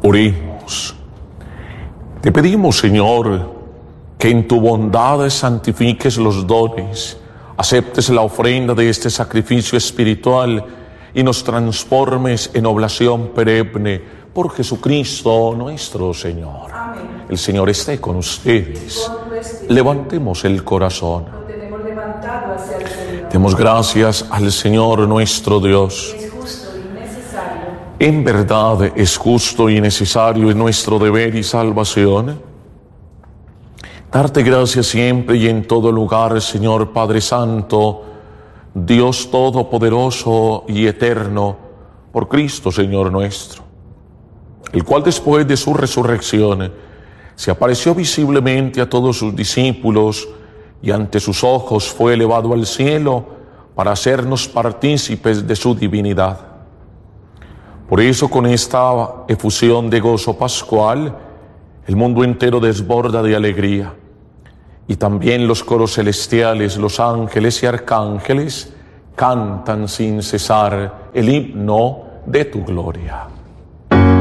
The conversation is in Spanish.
Oremos. Te pedimos, Señor, que en tu bondad santifiques los dones, aceptes la ofrenda de este sacrificio espiritual y nos transformes en oblación perenne por Jesucristo nuestro Señor. Amén. El Señor esté con ustedes. Levantemos el corazón. Lo tenemos levantado hacia el Señor. Demos gracias al Señor nuestro Dios. Es justo y necesario. En verdad es justo y necesario, en nuestro deber y salvación, darte gracias siempre y en todo lugar, Señor Padre Santo, Dios Todopoderoso y Eterno, por Cristo, Señor nuestro, el cual después de su resurrección se apareció visiblemente a todos sus discípulos y ante sus ojos fue elevado al cielo para hacernos partícipes de su divinidad. Por eso, con esta efusión de gozo pascual, el mundo entero desborda de alegría, y también los coros celestiales, los ángeles y arcángeles cantan sin cesar el himno de tu gloria.